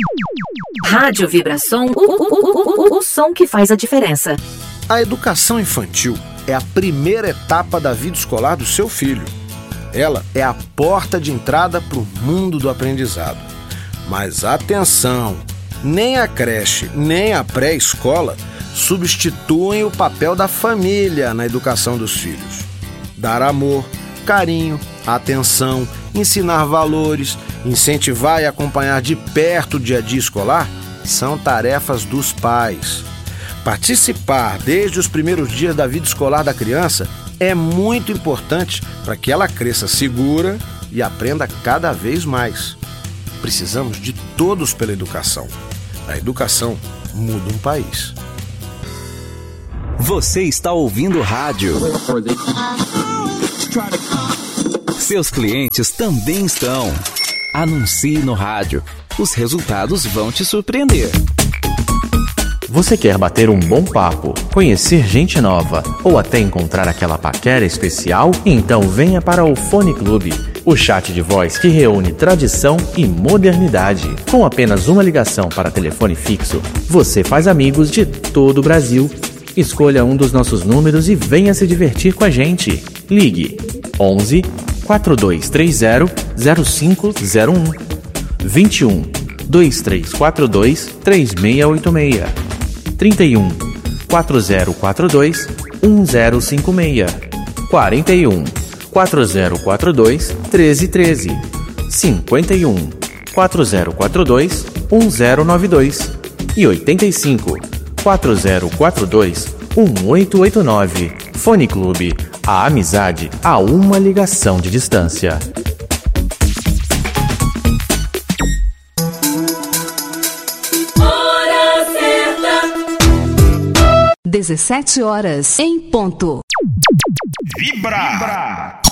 Rádio Vibração, o som que faz a diferença. A educação infantil é a primeira etapa da vida escolar do seu filho. Ela é a porta de entrada para o mundo do aprendizado. Mas atenção, nem a creche, nem a pré-escola substituem o papel da família na educação dos filhos. Dar amor, carinho, atenção, ensinar valores, incentivar e acompanhar de perto o dia a dia escolar são tarefas dos pais. Participar desde os primeiros dias da vida escolar da criança é muito importante para que ela cresça segura e aprenda cada vez mais. Precisamos de todos pela educação. A educação muda um país. Você está ouvindo rádio. Seus clientes também estão. Anuncie no rádio. Os resultados vão te surpreender. Você quer bater um bom papo, conhecer gente nova ou até encontrar aquela paquera especial? Então venha para o Fone Clube, o chat de voz que reúne tradição e modernidade. Com apenas uma ligação para telefone fixo, você faz amigos de todo o Brasil. Escolha um dos nossos números e venha se divertir com a gente. Ligue 11 4230 0501 21 2342 3686 31 4042 1056 41 4042 1313 51 4042 1092 e 85 4042 1889. Fone Clube, a amizade a uma ligação de distância. 17 horas em ponto. Vibra.